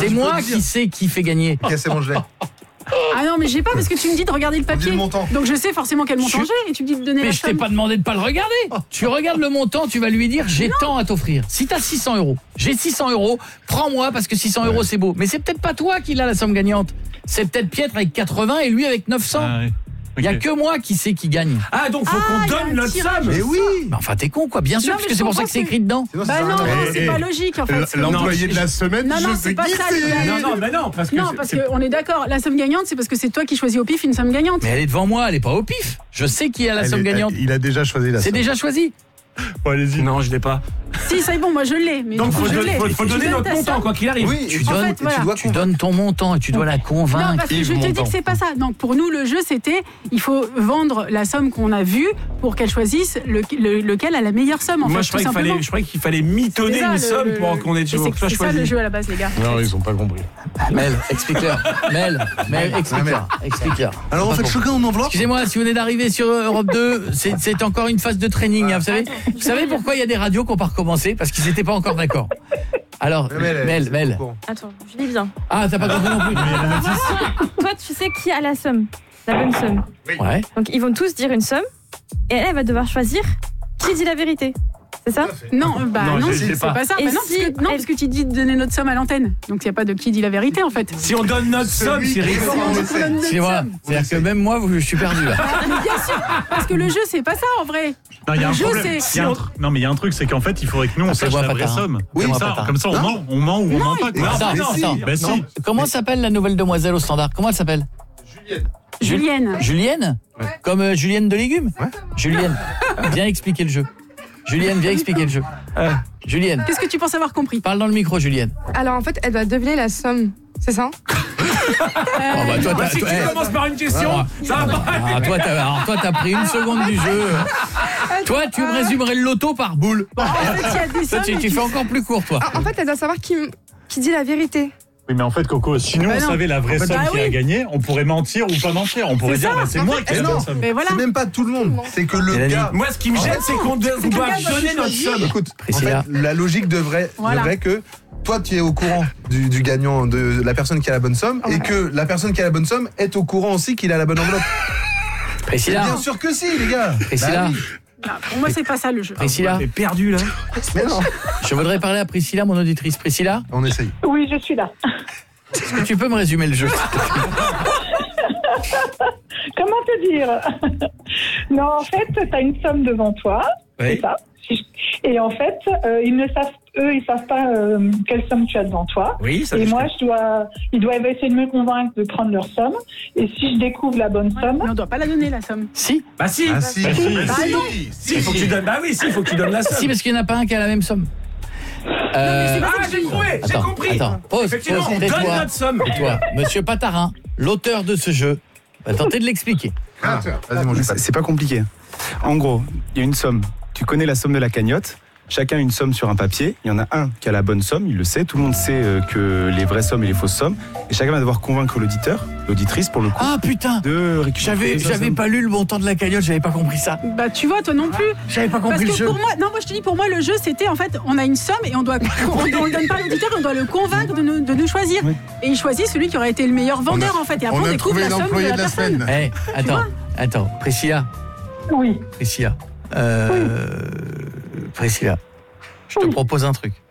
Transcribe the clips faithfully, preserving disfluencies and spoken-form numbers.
C'est moi qui sais qui fait gagner. Ok, c'est bon, je l'ai. Ah non, mais j'ai pas parce que tu me dis de regarder le papier. Le montant. Donc je sais forcément quel montant Je- j'ai et tu me dis de donner Mais la je t'ai somme. pas demandé de pas le regarder. Tu regardes le montant, tu vas lui dire j'ai tant à t'offrir. Si t'as six cents euros, j'ai six cents euros, prends-moi parce que six cents euros c'est beau. Mais c'est peut-être pas toi qui l'a la somme gagnante. C'est peut-être Pietre avec quatre-vingts et lui avec neuf cents. Ah, ouais. Il y a Ok. que moi qui sais qui gagne. Ah, donc faut Ah, qu'on il y a donne un notre tirage. somme. Mais oui. Mais enfin t'es con quoi, bien sûr, Non, parce mais que je c'est pour ça comprends que c'est que- écrit dedans. Sinon, ça Bah sert à non, rien. non, Et- c'est et- pas logique en fait. L'employé de la semaine, Non, non, je c'est sais pas qui ça, c'est. les gars. Non, non, mais non, parce que Non, c'est- parce c'est- qu'on est d'accord, la somme gagnante, c'est parce que c'est toi qui choisis au pif une somme gagnante. Mais elle est devant moi, elle est pas au pif. Je sais qui a la Elle somme est- gagnante. Il a déjà choisi la C'est somme. déjà choisi. Bon, allez-y. Non, je l'ai pas. Si, ça est bon, moi je l'ai. Mais Donc du coup, faut, je don- l'ai. faut, faut Tu donner donnes notre ta montant somme. quoi qu'il arrive. Oui, Tu et donnes, fait, voilà. tu dois tu convaincre. donnes ton montant et tu dois la convaincre. Non, parce que je te dis que c'est pas ça. Donc pour nous, le jeu, c'était il faut vendre la somme qu'on a vue pour qu'elle choisisse le, le- lequel a la meilleure somme. En Moi fait, je croyais tout qu'il fallait, simplement. je croyais qu'il fallait mitonner C'est ça, une le- somme le- pour qu'on ait et toujours c'est- soit C'est ça le choisi. jeu à la base, les gars. Non, ils ont pas compris. Mel, explique-leur. Mel, Mel, explique-leur. Explique-leur. Alors on fait chacun une enveloppe. Excusez-moi, si vous venez d'arriver sur Europe deux, c'est c'est encore une phase de training, hein, vous savez. Vous savez pourquoi il y a des radios qui n'ont pas recommencé? Parce qu'ils n'étaient pas encore d'accord. Alors, Mel, Mel, Mel. Attends, je lis bien. Ah, t'as pas compris non plus. Toi, tu sais qui a la somme, la bonne somme. Ouais. Donc, ils vont tous dire une somme et elle, elle va devoir choisir qui dit la vérité. C'est ça? Non, bah Non, non, je- c'est je sais c'est pas. pas ça. Et Bah non, si parce que, non, elle- parce que tu dis de donner notre somme à l'antenne. Donc il n'y a pas de qui dit la vérité en fait. Si on donne notre somme, c'est rigolo. On donne notre Excusez-moi, somme. c'est-à-dire que même moi, je suis perdu là. Ah, mais bien sûr, parce que le jeu c'est pas ça en vrai. Non, il y a un Le jeu, problème. c'est- Il y a un tr- Non, mais il y a un truc, c'est qu'en fait, il faudrait que nous, on Ah, sache fais-moi la pas vraie tard. somme. Oui, Comme fais-moi ça, pas tard. comme ça, on Non. ment, on ment ou on ment pas. quoi. Attends, mais attends, si. attends. Ben si. Comment s'appelle la nouvelle demoiselle au standard? Comment elle s'appelle? Julienne. Julienne. Comme euh, Julienne de légumes. Julienne, viens expliquer le jeu. Julienne, viens expliquer le jeu. Julienne, Qu'est-ce que tu penses avoir compris? parle dans le micro, Julienne. Alors en fait, elle doit deviner la somme, c'est ça? Oh, bah, toi, Bah, t'as- si tu toi, eh. commences par une question, ça va pas. Ah, toi, t'as, alors, toi, t'as pris une seconde du jeu. Toi, tu me résumerais le loto par boule. En fait, il y a des Toi, sommes. tu, et tu tu- fais encore plus court, toi. Ah, en fait, elle doit savoir qui, qui dit la vérité. Oui, mais en fait, Coco, si nous, Bah on non. savait la vraie Bah somme qui oui. a gagné, on pourrait mentir ou pas mentir. On pourrait C'est dire, ça. bah, c'est En moi fait, qui ai eh la non. bonne somme. Mais voilà. C'est même pas tout le monde. C'est que le Mélanie. gars. Moi, ce qui me gêne, c'est qu'on doit C'est que doit le gars doit donner notre choisir. somme. Écoute, en Priscilla. fait, la logique devrait, Voilà. devrait que toi, tu es au courant du, du gagnant, de la personne qui a la bonne somme, et que la personne qui a la bonne somme est au courant aussi qu'il a la bonne enveloppe. Priscilla, Bien sûr que si, les gars. Priscilla, Bah oui. Non, pour moi, c'est pas ça le jeu. Priscilla, T'es perdu là. Mais non. je voudrais parler à Priscilla, mon auditrice. Priscilla, On essaye. Oui, je suis là. est-ce que tu peux me résumer le jeu? Comment te dire? Non, en fait, tu as une somme devant toi, Oui. c'est ça. Et en fait, euh, ils ne savent, eux, ils savent pas euh, quelle somme tu as devant toi. Oui, ça Et je moi, je dois, ils doivent essayer de me convaincre de prendre leur somme. Et si je découvre la bonne somme, Mais on doit pas la donner la somme. Si, Bah si. Ah si. Bah, si. Bah, non. Si, il faut que tu donnes. Bah oui, si, il faut que tu donnes la somme. si, parce qu'il n'y en a pas un qui a la même somme. Euh, Ah, j'ai trouvé, j'ai attends, compris. attends, pause, Effectivement, pause, on donne tais-toi. notre somme. Et toi, Monsieur Patarin, l'auteur de ce jeu, va tenter de l'expliquer. Ah, vas-y, mon jeu. C'est c'est pas compliqué. En gros, il y a une somme. Tu connais la somme de la cagnotte. Chacun a une somme sur un papier. Il y en a un qui a la bonne somme, il le sait. Tout le monde sait euh, que les vraies sommes et les fausses sommes. Et chacun va devoir convaincre l'auditeur, l'auditrice pour le coup, Ah putain, de récupérer j'avais, sa j'avais somme. pas lu le montant de la cagnotte, j'avais pas compris ça. Bah tu vois, toi non plus. J'avais pas Parce compris le que jeu. pour moi, non, moi je te dis, pour moi le jeu c'était en fait, on a une somme et on doit, on, on le donne pas à l'auditeur, on doit le convaincre de nous, de nous choisir. Oui. Et il choisit celui qui aurait été le meilleur vendeur en fait. Et après on, On a découvre trouvé la somme de l'employé la de la personne. semaine. Eh, attends, attends, Priscilla, oui. Priscilla, euh, Priscilla, je te propose un truc.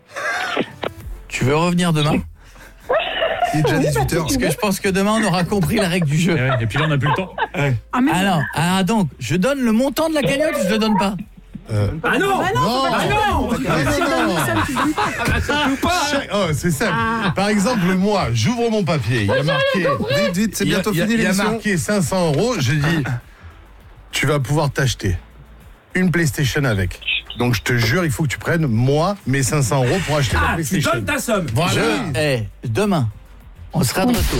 Tu veux revenir demain? Il est déjà dix-huit heures. Parce que je pense que demain on aura compris la règle du jeu. Et, ouais, et puis là, on n'a plus le temps. Ah, mais Ah non, ah donc, je donne le montant de la cagnotte ou je le donne pas? Ah non. Bah non, Ah non. tu donnes une somme, tu donnes pas. Chaque- Oh, c'est simple. Ah. Par exemple, moi, j'ouvre mon papier. Il y a marqué. Vite, vite, c'est Il y a- bientôt il y a- fini il y a l'émission. Il y a marqué marqué cinq cents euros. Je dis, tu vas pouvoir t'acheter une PlayStation avec. Donc, je te jure, il faut que tu prennes, moi, mes cinq cents euros pour acheter la Ah, tu PlayStation. donnes ta somme. Voilà. Je, eh, demain, on sera de retour.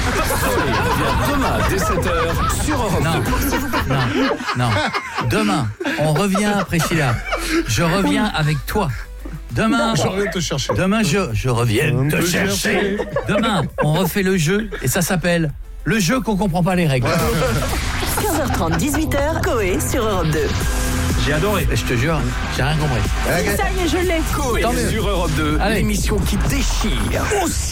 Demain, dès sept heures, sur Europe Non, non, non. Demain, on revient, Priscilla. Je reviens avec toi. Demain, Je reviens te chercher. demain je, je reviens On te peut chercher. Demain, on refait le jeu et ça s'appelle le jeu qu'on comprend pas les règles. quinze heures trente, dix-huit heures, Coé sur Europe deux. J'ai adoré. Et je te jure, j'ai rien compris. Ça y est, je l'ai. Coé Tant mieux. sur Europe deux, Allez. l'émission qui déchire. Aussi